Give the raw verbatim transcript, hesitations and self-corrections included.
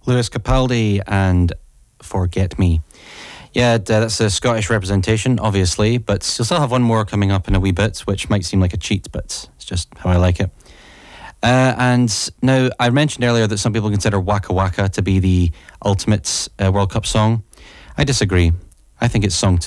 Lewis Capaldi and Forget Me. Yeah, that's a Scottish representation, obviously, but you'll still have one more coming up in a wee bit, which might seem like a cheat, but it's just how I like it. Uh, and now, I mentioned earlier that some people consider Waka Waka to be the ultimate uh, World Cup song. I disagree. I think it's song